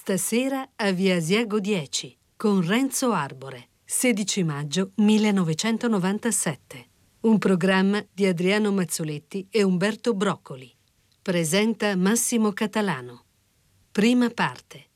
Stasera a Via Asiago 10 con Renzo Arbore, 16 maggio 1997. Un programma di Adriano Mazzoletti e Umberto Broccoli. Presenta Massimo Catalano. Prima parte.